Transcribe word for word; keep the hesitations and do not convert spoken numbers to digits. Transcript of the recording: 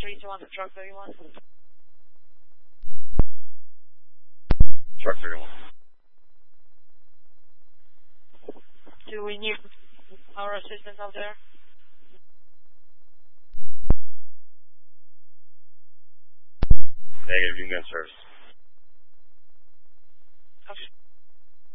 three two one to truck thirty-one. Truck thirty-one. Do we need our assistance out there? Negative, you can get service. Okay.